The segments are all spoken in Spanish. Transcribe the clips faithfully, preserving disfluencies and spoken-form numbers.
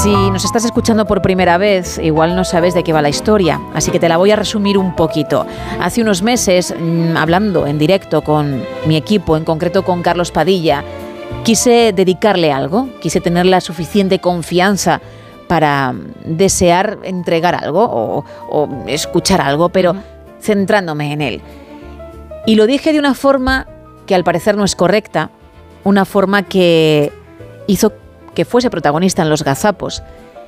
Si nos estás escuchando por primera vez, igual no sabes de qué va la historia, así que te la voy a resumir un poquito. Hace unos meses, hablando en directo con mi equipo, en concreto con Carlos Padilla, quise dedicarle algo, quise tener la suficiente confianza para desear entregar algo o, o escuchar algo, pero uh-huh. centrándome en él. Y lo dije de una forma que al parecer no es correcta, una forma que hizo que fuese protagonista en Los Gazapos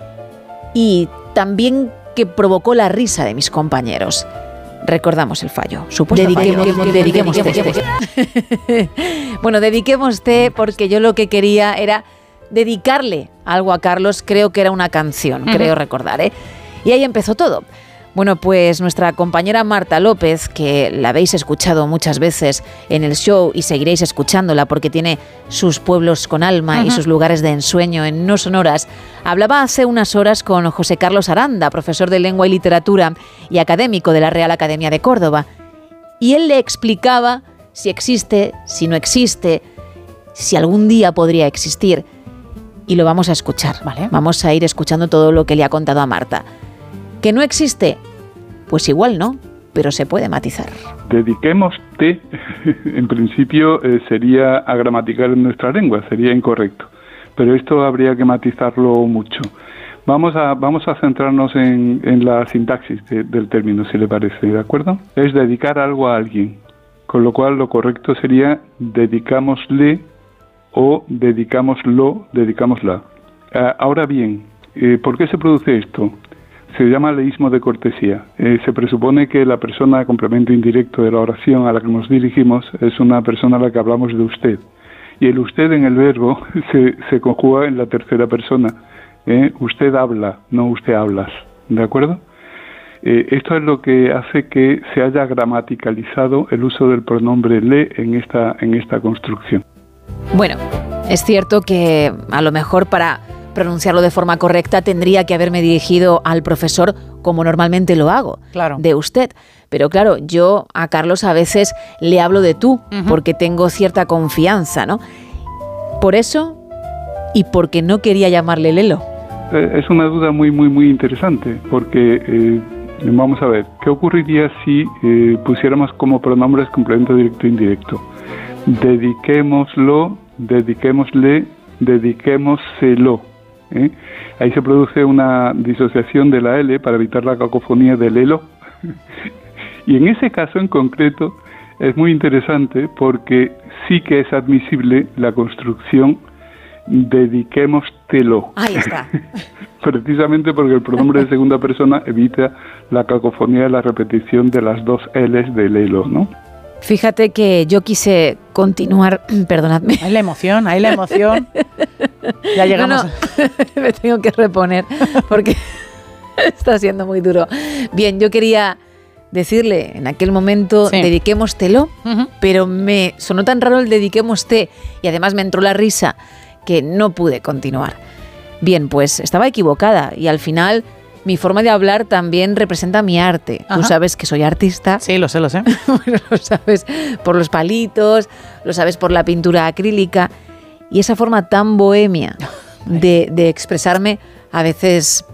y también que provocó la risa de mis compañeros. Recordamos el fallo. Supuesto dediquemos, fallo. Dediquemos, dediquemos té. Bueno, dediquemos té porque yo lo que quería era dedicarle algo a Carlos. Creo que era una canción, uh-huh. creo recordar, ¿eh? Y ahí empezó todo. Bueno, pues nuestra compañera Marta López, que la habéis escuchado muchas veces en el show y seguiréis escuchándola porque tiene sus pueblos con alma uh-huh. y sus lugares de ensueño en No Sonoras, hablaba hace unas horas con José Carlos Aranda, profesor de Lengua y Literatura y académico de la Real Academia de Córdoba. Y él le explicaba si existe, si no existe, si algún día podría existir. Y lo vamos a escuchar, ¿vale? Vamos a ir escuchando todo lo que le ha contado a Marta. ¿Que no existe? Pues igual no, pero se puede matizar. Dediquemos té, en principio eh, sería agramatical en nuestra lengua, sería incorrecto, pero esto habría que matizarlo mucho. Vamos a, vamos a centrarnos en, en la sintaxis de, del término, si le parece, ¿de acuerdo? Es dedicar algo a alguien, con lo cual lo correcto sería dedicámosle o dedicámoslo, dedicámosla. Uh, ahora bien, eh, ¿por qué se produce esto? Se llama leísmo de cortesía. Eh, se presupone que la persona complemento indirecto de la oración a la que nos dirigimos es una persona a la que hablamos de usted. Y el usted en el verbo se, se conjuga en la tercera persona. Eh, usted habla, no usted hablas. ¿De acuerdo? Eh, esto es lo que hace que se haya gramaticalizado el uso del pronombre le en esta, en esta construcción. Bueno, es cierto que a lo mejor para pronunciarlo de forma correcta tendría que haberme dirigido al profesor como normalmente lo hago, claro. de usted. Pero claro, yo a Carlos a veces le hablo de tú, uh-huh. porque tengo cierta confianza, ¿no? Por eso y porque no quería llamarle Lelo. Eh, es una duda muy, muy, muy interesante, porque eh, vamos a ver, ¿qué ocurriría si eh, pusiéramos como pronombres complemento directo e indirecto? Dediquémoslo, dediquémosle, dediquémoselo. ¿Eh? Ahí se produce una disociación de la L para evitar la cacofonía del elo. Y en ese caso en concreto es muy interesante porque sí que es admisible la construcción dediquémostelo. Ahí está. Precisamente porque el pronombre de segunda persona evita la cacofonía de la repetición de las dos L's del elo, ¿no? Fíjate que yo quise continuar, perdonadme. Hay la emoción, hay la emoción. Ya llegamos. No, no. Me tengo que reponer porque está siendo muy duro. Bien, yo quería decirle en aquel momento, sí. dediquémostelo, uh-huh. pero me sonó tan raro el dediquémoste y además me entró la risa que no pude continuar. Bien, pues estaba equivocada y al final mi forma de hablar también representa mi arte. Ajá. Tú sabes que soy artista. Sí, lo sé, lo sé. Bueno, lo sabes por los palitos, lo sabes por la pintura acrílica y esa forma tan bohemia de, de expresarme a veces